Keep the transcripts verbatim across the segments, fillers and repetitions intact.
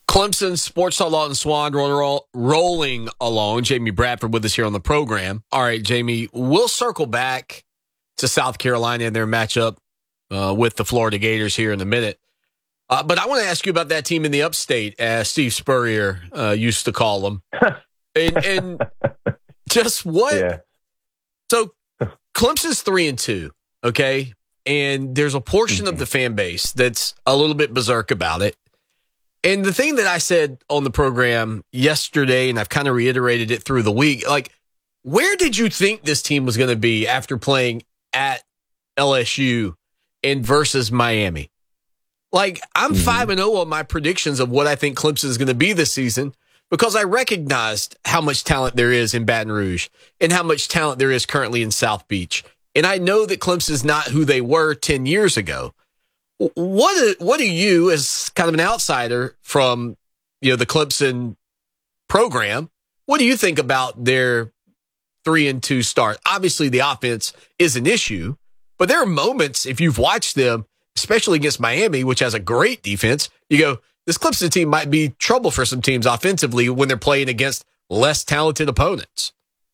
Clemson, Sports Talk Lawton Swan roll, rolling along. Jamie Bradford with us here on the program. All right, Jamie, we'll circle back to South Carolina and their matchup uh, with the Florida Gators here in a minute. Uh, but I want to ask you about that team in the upstate, as Steve Spurrier uh, used to call them. and, and just what? Yeah. So Clemson's three and two, okay? And there's a portion mm-hmm. of the fan base that's a little bit berserk about it. And the thing that I said on the program yesterday, and I've kind of reiterated it through the week, like, where did you think this team was going to be after playing at L S U and versus Miami? Like, I'm mm-hmm. five and oh on my predictions of what I think Clemson is going to be this season because I recognized how much talent there is in Baton Rouge and how much talent there is currently in South Beach. And I know that Clemson's not who they were ten years ago. What do, what do you, as kind of an outsider from, you know, the Clemson program, what do you think about their three and two start? Obviously, the offense is an issue, but there are moments, if you've watched them, especially against Miami, which has a great defense, you go, this Clemson team might be trouble for some teams offensively when they're playing against less talented opponents.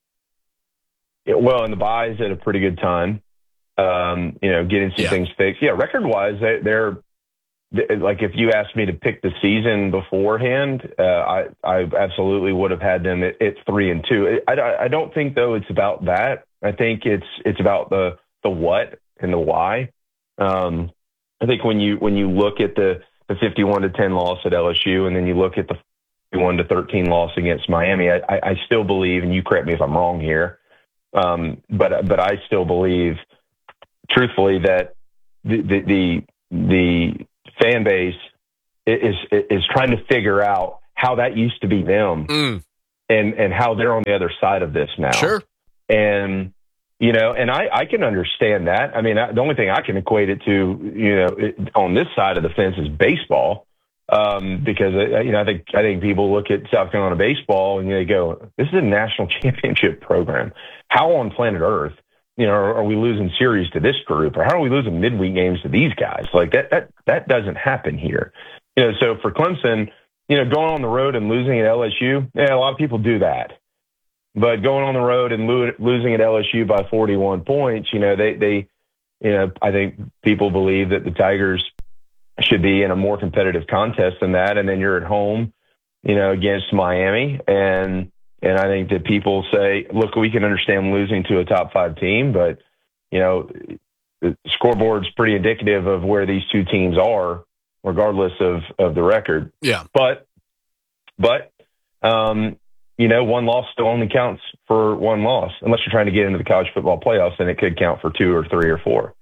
Yeah, well, and the bye's at a pretty good time. Um, you know, getting some yeah. things fixed. Yeah, record-wise, they, they're like, if you asked me to pick the season beforehand, uh, I, I absolutely would have had them at, at three and two. I, I, I don't think though it's about that. I think it's it's about the the what and the why. Um, I think when you when you look at the the fifty-one to ten loss at L S U, and then you look at the fifty-one to thirteen loss against Miami, I, I, I still believe, and you correct me if I'm wrong here, um, but but I still believe, truthfully, that the the the, the fan base is is trying to figure out how that used to be them, mm. and and how they're on the other side of this now. Sure. And you know, and I, I can understand that. I mean, I, the only thing I can equate it to, you know, it, on this side of the fence is baseball, um, because uh, you know I think I think people look at South Carolina baseball and they go, "This is a national championship program. How on planet Earth, you know, are, are we losing series to this group, or how are we losing midweek games to these guys? Like that that that doesn't happen here." You know, so for Clemson, you know, going on the road and losing at L S U, yeah, a lot of people do that. But going on the road and lo- losing at L S U by forty-one points, you know, they, they, you know, I think people believe that the Tigers should be in a more competitive contest than that. And then you're at home, you know, against Miami. And, and I think that people say, look, we can understand losing to a top five team, but, you know, the scoreboard's pretty indicative of where these two teams are, regardless of, of the record. Yeah. But, but, um, you know, one loss still only counts for one loss, unless you're trying to get into the college football playoffs, then it could count for two or three or four.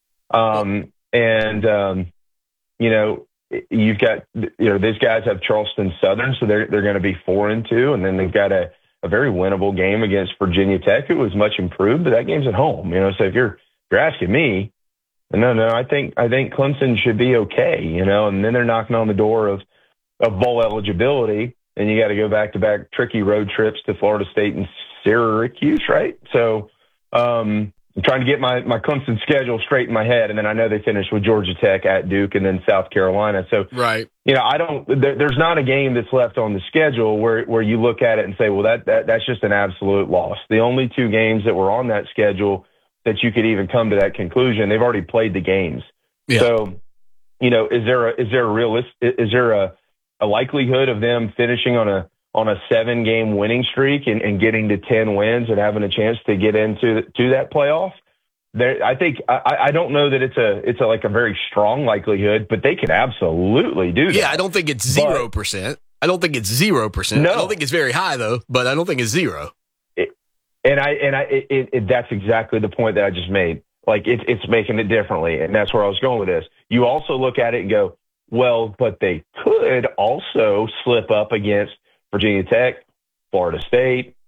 Um, and, um, you know, you've got, you know, these guys have Charleston Southern, so they're, they're going to be four and two. And then they've got a, a very winnable game against Virginia Tech. It was much improved, but that game's at home, you know, so if you're, if you're asking me, no, no, I think, I think Clemson should be okay, you know, and then they're knocking on the door of, of bowl eligibility. And you got to go back-to-back tricky road trips to Florida State and Syracuse, right? So um, I'm trying to get my, my Clemson schedule straight in my head, and then I know they finished with Georgia Tech, at Duke, and then South Carolina. So, right. you know, I don't. There, there's not a game that's left on the schedule where where you look at it and say, well, that, that that's just an absolute loss. The only two games that were on that schedule that you could even come to that conclusion, they've already played the games. Yeah. So, you know, is there a is there a realist is there a a likelihood of them finishing on a on a seven game winning streak and, and getting to ten wins and having a chance to get into to that playoff? There, I think I, I don't know that it's a it's a, like a very strong likelihood, but they can absolutely do that. Yeah, I don't think it's zero percent. I don't think it's zero percent. No. I don't think it's very high though, but I don't think it's zero. It, and I and I it, it, it, that's exactly the point that I just made. Like it's it's making it differently, and that's where I was going with this. You also look at it and go, well, but they could also slip up against Virginia Tech, Florida State.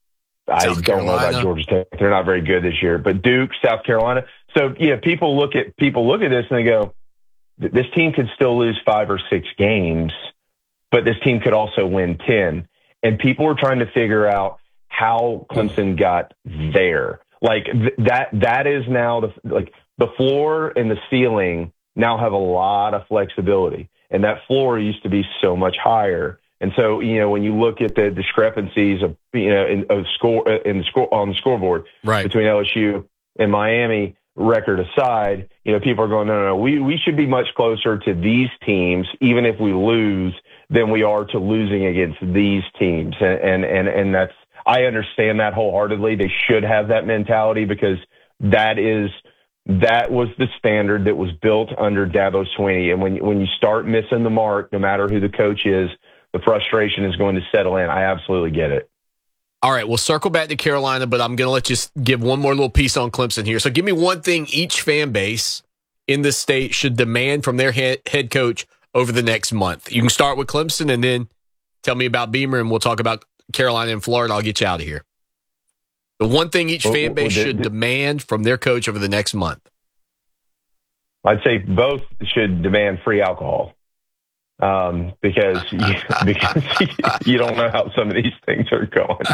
I South don't know Carolina. about Georgia Tech. They're not very good this year. But Duke, South Carolina. So, yeah, people look at people look at this and they go, this team could still lose five or six games, but this team could also win ten. And people are trying to figure out how Clemson got there. Like th- that that is now the like the floor and the ceiling now have a lot of flexibility. and that floor used to be so much higher. And so, you know, when you look at the discrepancies of, you know, in, of score in the score on the scoreboard right. between L S U and Miami, record aside, you know, people are going, no, no, no, we, we should be much closer to these teams, even if we lose, than we are to losing against these teams. And, and, and, and that's, I understand that wholeheartedly. They should have that mentality because that is, that was the standard that was built under Dabo Swinney. And when, when you start missing the mark, no matter who the coach is, the frustration is going to settle in. I absolutely get it. All right, we'll circle back to Carolina, but I'm going to let you give one more little piece on Clemson here. So give me one thing each fan base in this state should demand from their head, head coach over the next month. You can start with Clemson and then tell me about Beamer, and we'll talk about Carolina and Florida. I'll get you out of here. The one thing each well, fan base well, should did, demand from their coach over the next month. I'd say both should demand free alcohol. Um, because you, because you don't know how some of these things are going.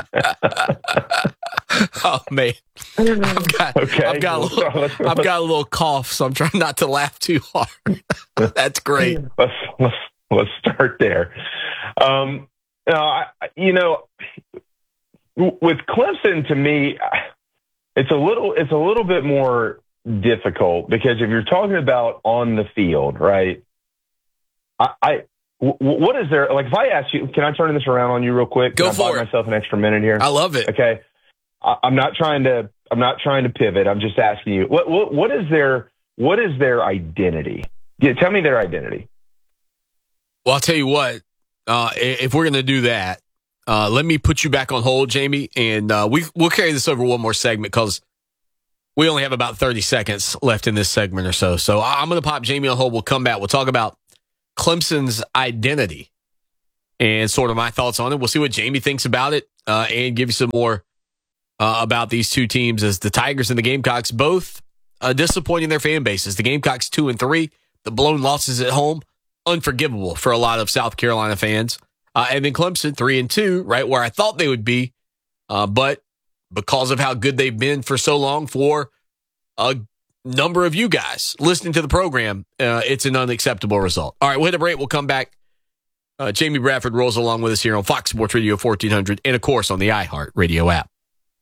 Oh man, I've got, okay. I've got, a little, I've got a little cough, so I'm trying not to laugh too hard. That's great. Let's let's let's start there. Um, no, I, you know, with Clemson, to me, it's a little it's a little bit more difficult because if you're talking about on the field, right? I, I what is there, like if I ask you, can I turn this around on you real quick? Go can for I buy it. myself an extra minute here? I love it. Okay. I, I'm not trying to, I'm not trying to pivot. I'm just asking you, what, what, what is their, what is their identity? Yeah, tell me their identity. Well, I'll tell you what, uh, if we're going to do that, uh, let me put you back on hold, Jamie, and uh, we, we'll carry this over one more segment because we only have about thirty seconds left in this segment or so. So I'm going to pop Jamie on hold. We'll come back. We'll talk about Clemson's identity and sort of my thoughts on it. We'll see what Jamie thinks about it uh, and give you some more uh, about these two teams as the Tigers and the Gamecocks both uh, disappointing their fan bases. The Gamecocks two and three, the blown losses at home, unforgivable for a lot of South Carolina fans. Uh, and then Clemson three and two, right where I thought they would be, uh, but because of how good they've been for so long for a number of you guys listening to the program, uh, it's an unacceptable result. All right, we'll hit a break. We'll come back. Uh, Jamie Bradford rolls along with us here on Fox Sports Radio fourteen hundred and, of course, on the iHeart Radio app.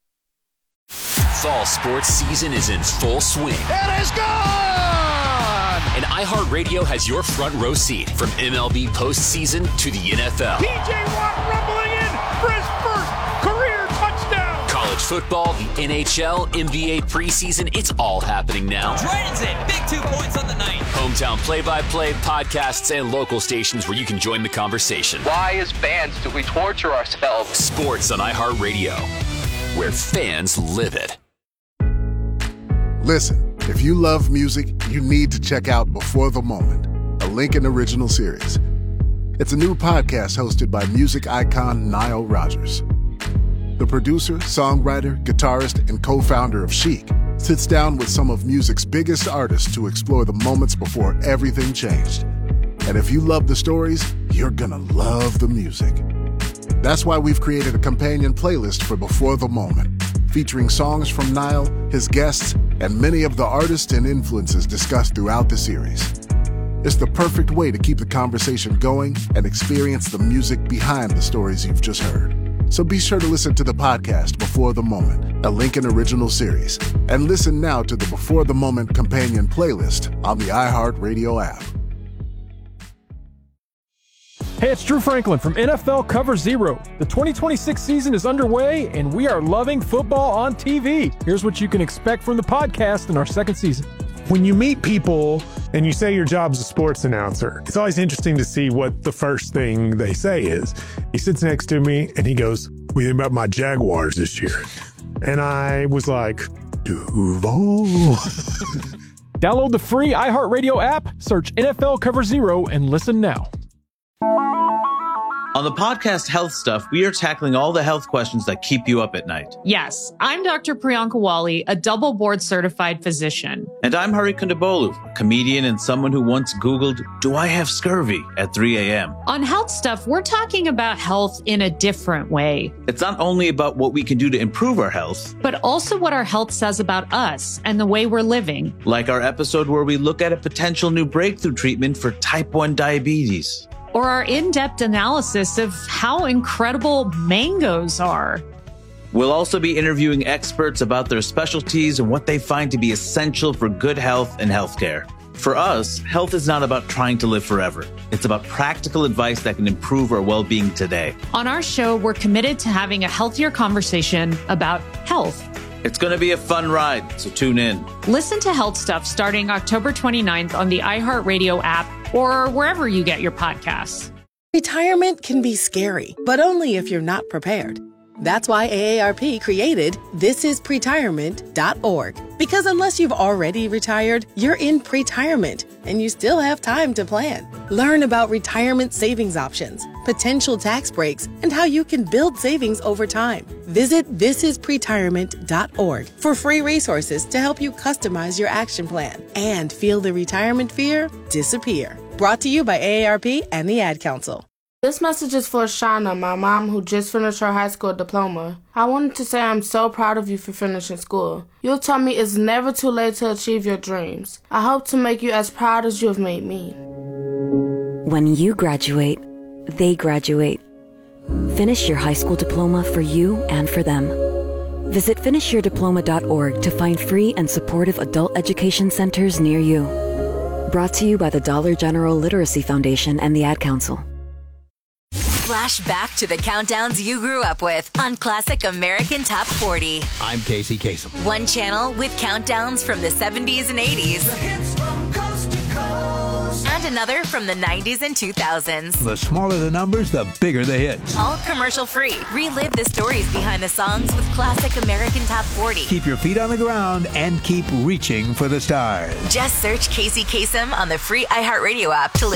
Fall sports season is in full swing. It is gone! And iHeartRadio has your front row seat from M L B postseason to the N F L. P J Watt rumbling in for his first career touchdown. College football, the N H L, N B A preseason, it's all happening now. Dragons in, big two points on the night. Hometown play-by-play, podcasts, and local stations where you can join the conversation. Why, as fans, do we torture ourselves? Sports on iHeartRadio, where fans live it. Listen, if you love music, you need to check out Before the Moment, a Lincoln original series. It's a new podcast hosted by music icon Nile Rodgers. The producer, songwriter, guitarist, and co-founder of Chic sits down with some of music's biggest artists to explore the moments before everything changed. And if you love the stories, you're gonna love the music. That's why we've created a companion playlist for Before the Moment, featuring songs from Nile, his guests, and many of the artists and influences discussed throughout the series. It's the perfect way to keep the conversation going and experience the music behind the stories you've just heard. So be sure to listen to the podcast Before the Moment, a Lincoln original series, and listen now to the Before the Moment companion playlist on the iHeartRadio app. Hey, it's Drew Franklin from N F L Cover Zero. The twenty twenty-six season is underway, and we are loving football on T V. Here's what you can expect from the podcast in our second season. When you meet people and you say your job's a sports announcer, it's always interesting to see what the first thing they say is. He sits next to me and he goes, "What do you think about my Jaguars this year?" And I was like, Duval. Download the free iHeartRadio app, search N F L Cover Zero, and listen now. On the podcast Health Stuff, we are tackling all the health questions that keep you up at night. Yes, I'm Doctor Priyanka Wali, a double board certified physician. And I'm Hari Kondabolu, a comedian and someone who once Googled, do I have scurvy at three a.m. On Health Stuff, we're talking about health in a different way. It's not only about what we can do to improve our health, but also what our health says about us and the way we're living. Like our episode where we look at a potential new breakthrough treatment for type one diabetes. Or our in-depth analysis of how incredible mangoes are. We'll also be interviewing experts about their specialties and what they find to be essential for good health and healthcare. For us, health is not about trying to live forever. It's about practical advice that can improve our well-being today. On our show, we're committed to having a healthier conversation about health. It's going to be a fun ride, so tune in. Listen to Health Stuff starting October twenty-ninth on the iHeartRadio app or wherever you get your podcasts. Retirement can be scary, but only if you're not prepared. That's why A A R P created this is pretirement dot org. Because unless you've already retired, you're in pretirement, and you still have time to plan. Learn about retirement savings options, potential tax breaks, and how you can build savings over time. Visit this is pretirement dot org for free resources to help you customize your action plan and feel the retirement fear disappear. Brought to you by A A R P and the Ad Council. This message is for Shauna, my mom who just finished her high school diploma. I wanted to say I'm so proud of you for finishing school. You told me it's never too late to achieve your dreams. I hope to make you as proud as you have made me. When you graduate, they graduate. Finish your high school diploma for you and for them. Visit finish your diploma dot org to find free and supportive adult education centers near you. Brought to you by the Dollar General Literacy Foundation and the Ad Council. Flash back to the countdowns you grew up with on Classic American Top forty. I'm Casey Kasem. One channel with countdowns from the seventies and eighties. The hits from coast to coast. And another from the nineties and two thousands. The smaller the numbers, the bigger the hits. All commercial free. Relive the stories behind the songs with Classic American Top forty. Keep your feet on the ground and keep reaching for the stars. Just search Casey Kasem on the free iHeartRadio app to listen.